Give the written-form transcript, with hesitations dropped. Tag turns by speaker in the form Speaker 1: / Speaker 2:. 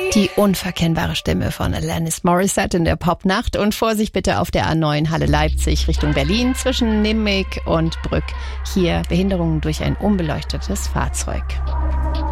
Speaker 1: Die unverkennbare Stimme von Alanis Morissette in der Popnacht. Und Vorsicht bitte auf der A9 Halle Leipzig Richtung Berlin zwischen Nimweg und Brück. Hier Behinderungen durch ein unbeleuchtetes Fahrzeug.